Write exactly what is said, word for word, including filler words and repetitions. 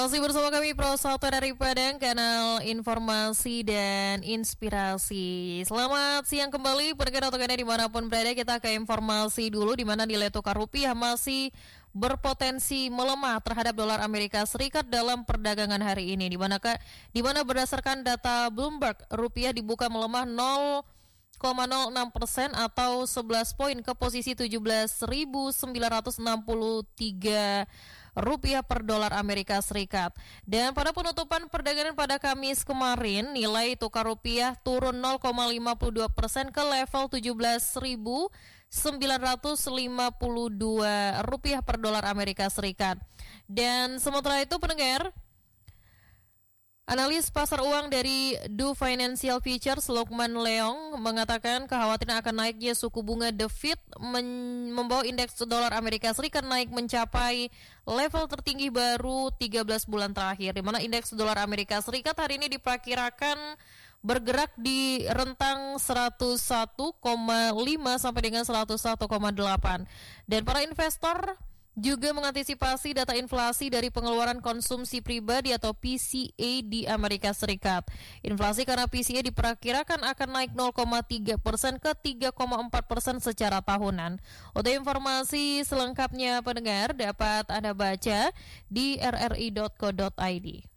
Masih bersama kami Pro Satu dari Padang, kanal informasi dan inspirasi. Selamat siang kembali, pendengar atau kalian dimanapun berada. Kita ke informasi dulu, di mana nilai tukar rupiah masih berpotensi melemah terhadap dolar Amerika Serikat dalam perdagangan hari ini. Di mana di mana berdasarkan data Bloomberg, rupiah dibuka melemah nol koma nol enam persen atau sebelas poin ke posisi tujuh belas ribu sembilan ratus enam puluh tiga rupiah per dolar Amerika Serikat. Dan pada penutupan perdagangan pada Kamis kemarin, nilai tukar rupiah turun nol koma lima dua persen ke level tujuh belas ribu sembilan ratus lima puluh dua rupiah per dolar Amerika Serikat. Dan sementara itu pendengar, analis pasar uang dari Du Financial Futures Lukman Leong mengatakan kekhawatiran akan naiknya suku bunga The Fed men- membawa indeks dolar Amerika Serikat naik mencapai level tertinggi baru tiga belas bulan terakhir, di mana indeks dolar Amerika Serikat hari ini diperkirakan bergerak di rentang seratus satu koma lima sampai dengan seratus satu koma delapan. Dan para investor juga mengantisipasi data inflasi dari pengeluaran konsumsi pribadi atau P C E di Amerika Serikat. Inflasi karena P C E diperkirakan akan naik nol koma tiga persen ke tiga koma empat persen secara tahunan. Untuk informasi selengkapnya pendengar dapat Anda baca di r r i dot co dot i d.